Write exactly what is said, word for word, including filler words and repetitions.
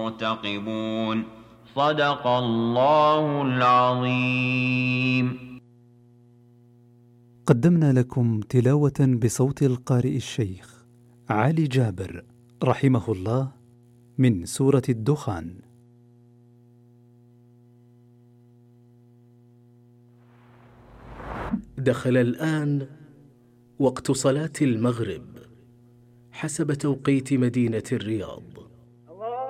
مرتقبون صدق الله العظيم. قدمنا لكم تلاوة بصوت القارئ الشيخ علي جابر رحمه الله من سورة الدخان. دخل الآن وقت صلاة المغرب حسب توقيت مدينة الرياض.